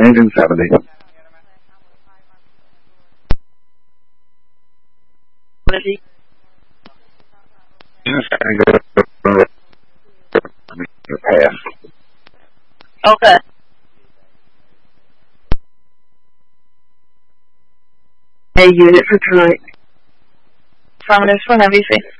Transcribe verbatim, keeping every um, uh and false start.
nineteen seventy. What is he? Pass. Okay. A unit for tonight. Affirmative for N B C.